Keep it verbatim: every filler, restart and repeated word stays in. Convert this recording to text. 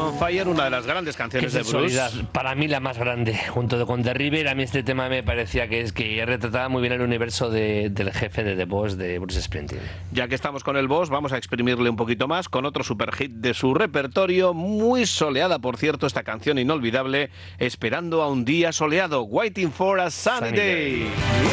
on Fire, una de las grandes canciones de blues. Para mí la más grande, junto con The River. A mí este tema me parecía que es que retrataba muy bien el universo de, del jefe de The Boss, de Bruce Springsteen. Ya que estamos con el Boss, vamos a exprimirle un poquito más con otro superhit de su repertorio, muy soleada, por cierto, esta canción inolvidable, Esperando a un día soleado, Waiting for a Sunny, Sunny Day. Day.